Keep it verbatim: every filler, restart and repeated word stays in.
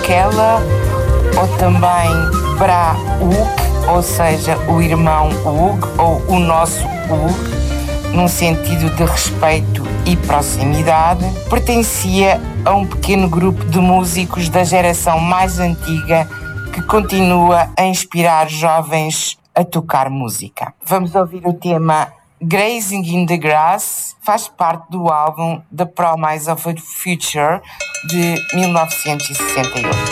Kella, ou também Bra Hug, ou seja, o irmão Hug, ou o nosso Hug, num sentido de respeito e proximidade. Pertencia a um pequeno grupo de músicos da geração mais antiga que continua a inspirar jovens a tocar música. Vamos ouvir o tema Grazing in the Grass, faz parte do álbum The Promise of a Future de mil novecentos e sessenta e oito.